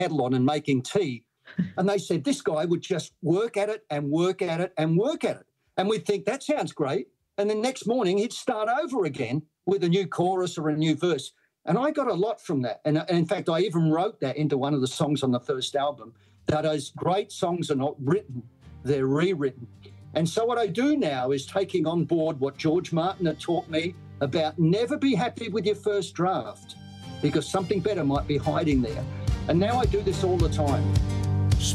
kettle on and making tea. And they said this guy would just work at it and work at it and work at it. And we'd think, that sounds great. And then next morning he'd start over again with a new chorus or a new verse. And I got a lot from that. And in fact, I even wrote that into one of the songs on the first album, that those great songs are not written, they're rewritten. And so what I do now is taking on board what George Martin had taught me about never be happy with your first draft, because something better might be hiding there. And now I do this all the time.